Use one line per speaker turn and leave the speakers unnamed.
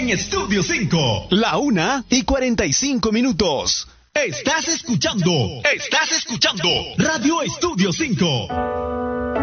en Estudio 5. La 1:45. Estás escuchando Radio Estudio 5.